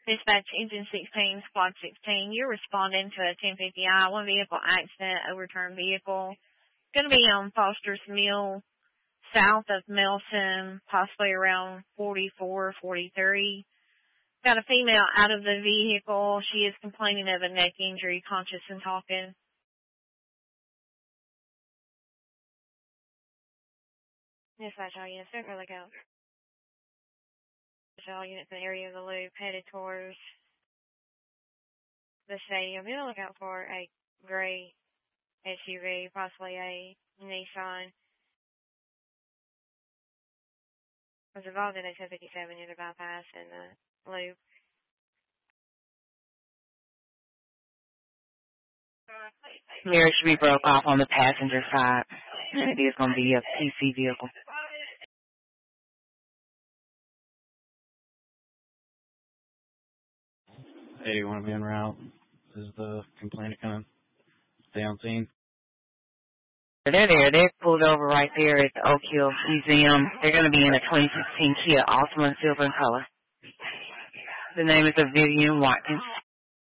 Dispatch Engine 16, Squad 16. You're responding to a 1050I, one vehicle accident, overturned vehicle. Going to be on Foster's Mill, south of Melson, possibly around 44, 43. Got a female out of the vehicle. She is complaining of a neck injury, conscious and talking. Dispatch all units, don't really go. All units in the area of the loop headed towards the stadium. Be on the lookout for a gray SUV, possibly a Nissan. Was involved in a 1057 near the bypass and the loop. Mirror should be broke off on the passenger side. And it is going to be a PC vehicle. 81 will be en route. Is the complainant coming? Stay on scene. They're there. They're pulled over right there at the Oak Hill Museum. They're going to be in a 2016 Kia Altima silver in color. The name is Vivian Watkins.